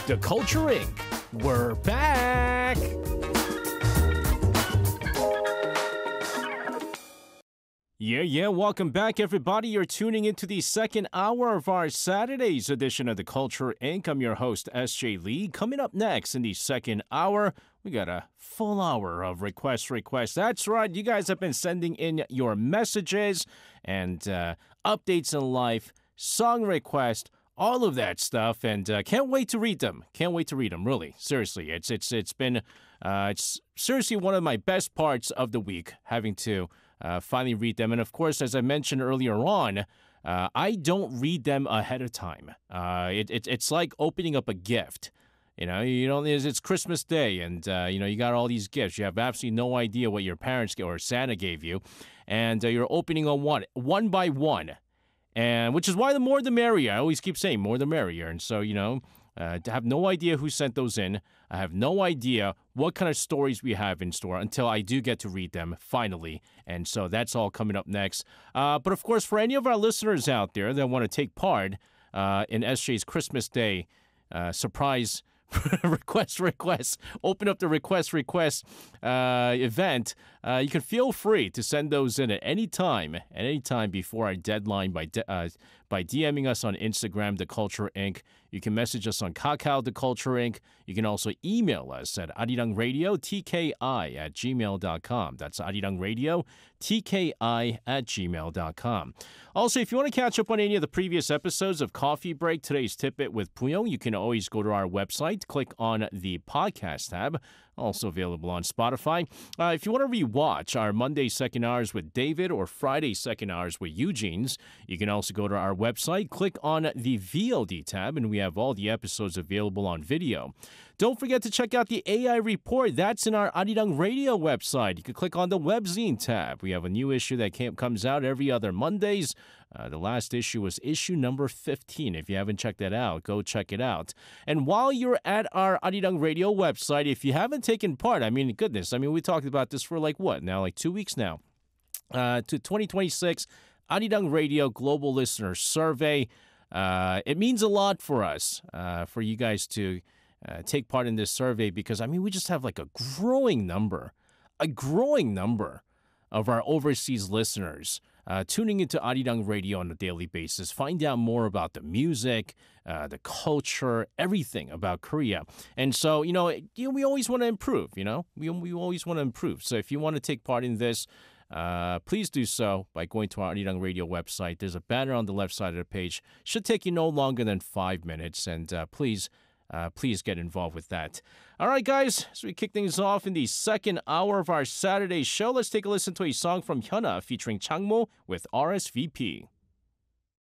The Culture Inc. We're back! Yeah, welcome back, everybody. You're tuning into the second hour of our Saturday's edition of The Culture Inc. I'm your host, S.J. Lee. Coming up next in the second hour, we got a full hour of requests. That's right, you guys have been sending in your messages and updates in life, song requests, all of that stuff, and can't wait to read them. Really. Seriously, it's been it's seriously one of my best parts of the week, having to finally read them. And of course, as I mentioned earlier on, I don't read them ahead of time. It's like opening up a gift. It's Christmas Day, and you got all these gifts. You have absolutely no idea what your parents or Santa gave you, and you're opening on one by one. And which is why the more the merrier. I always keep saying more the merrier. And so, I have no idea who sent those in. I have no idea what kind of stories we have in store until I do get to read them finally. And so that's all coming up next. But of course, for any of our listeners out there that want to take part in SJ's Christmas Day surprise request, open up the request event, you can feel free to send those in at any time before our deadline by DMing us on Instagram, The Culture Inc. You can message us on Kakao, The Culture Inc. You can also email us at arirangradio@gmail.com. That's arirangradio@gmail.com. Also, if you want to catch up on any of the previous episodes of Coffee Break, Today's Tidbit with Puyong, you can always go to our website, click on the podcast tab, also available on Spotify. If you want to rewatch our Monday second hours with David or Friday second hours with Eugene's, you can also go to our website, click on the VOD tab, and we have all the episodes available on video. Don't forget to check out the AI Report. That's in our Arirang Radio website. You can click on the Webzine tab. We have a new issue that comes out every other Mondays. The last issue was issue number 15. If you haven't checked that out, go check it out. And while you're at our Arirang Radio website, if you haven't taken part, we talked about this for like 2 weeks now. To 2026 Arirang Radio Global Listener Survey. It means a lot for us, for you guys to take part in this survey because, we just have like a growing number of our overseas listeners tuning into Arirang Radio on a daily basis, find out more about the music, the culture, everything about Korea. And so, we always want to improve, we always want to improve. So if you want to take part in this, please do so by going to our Arirang Radio website. There's a banner on the left side of the page. Should take you no longer than 5 minutes, and please get involved with that. All right, guys, as we kick things off in the second hour of our Saturday show, let's take a listen to a song from Hyuna featuring Changmo with RSVP.